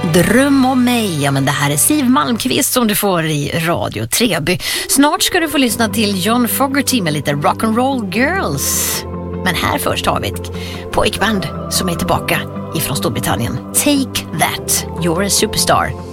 Dröm om mig, ja men det här är Siw Malmkvist som du får i Radio Treby. Snart ska du få lyssna till John Fogerty med lite Rock'n'Roll Girls. Men här först har vi ett pojkband som är tillbaka ifrån Storbritannien. Take That, You're a Superstar.